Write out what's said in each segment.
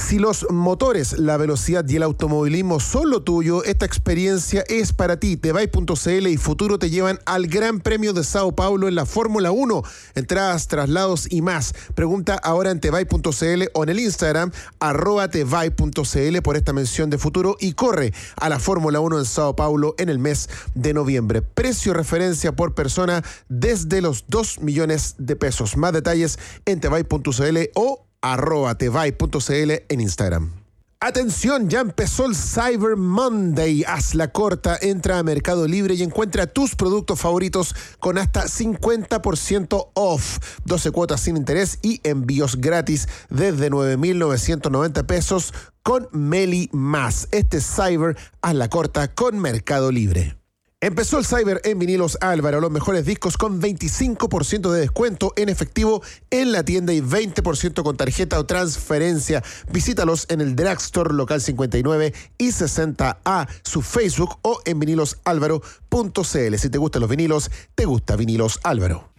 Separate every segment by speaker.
Speaker 1: Si los motores, la velocidad y el automovilismo son lo tuyo, esta experiencia es para ti. Tevay.cl y Futuro te llevan al Gran Premio de Sao Paulo en la Fórmula 1. Entradas, traslados y más. Pregunta ahora en Tevay.cl o en el Instagram @Tevay.cl por esta mención de Futuro y corre a la Fórmula 1 en Sao Paulo en el mes de noviembre. Precio referencia por persona desde los 2 millones de pesos. Más detalles en Tevay.cl o @Tevay.cl en Instagram. Atención, ya empezó el Cyber Monday. Hazla corta, entra a Mercado Libre y encuentra tus productos favoritos con hasta 50% off. 12 cuotas sin interés y envíos gratis desde 9.990 pesos con Meli Más. Este Cyber, hazla corta con Mercado Libre. Empezó el Cyber en Vinilos Álvaro, los mejores discos con 25% de descuento en efectivo en la tienda y 20% con tarjeta o transferencia. Visítalos en el Drugstore Local 59 y 60A, su Facebook o en vinilosálvaro.cl. Si te gustan los vinilos, te gusta Vinilos Álvaro.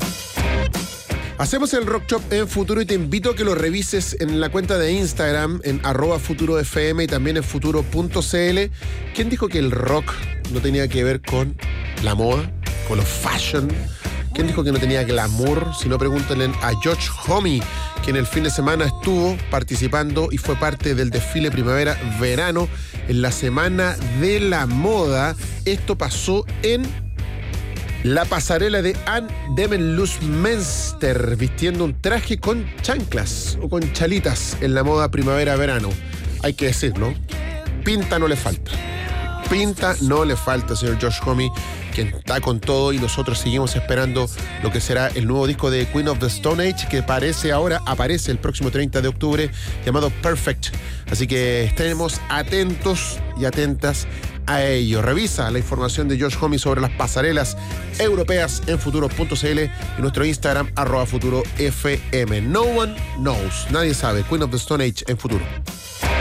Speaker 1: Hacemos el Rock Shop en Futuro y te invito a que lo revises en la cuenta de Instagram en @FuturoFM y también en futuro.cl. ¿Quién dijo que el rock no tenía que ver con la moda, con los fashion? ¿Quién dijo que no tenía glamour? Si no, pregúntenle a Josh Homme, que en el fin de semana estuvo participando y fue parte del desfile primavera-verano en la Semana de la Moda. Esto pasó en la pasarela de Anne Demmenlust-Menster, vistiendo un traje con chanclas o con chalitas en la moda primavera-verano. Hay que decir, ¿no? Pinta no le falta. Pinta no le falta, señor Josh Homme, quien está con todo, y nosotros seguimos esperando lo que será el nuevo disco de Queen of the Stone Age, que aparece el próximo 30 de octubre, llamado Perfect. Así que estemos atentos y atentas a ello. Revisa la información de Josh Homme sobre las pasarelas europeas en futuro.cl y nuestro Instagram @FuturoFM. No one knows. Nadie sabe. Queen of the Stone Age en Futuro.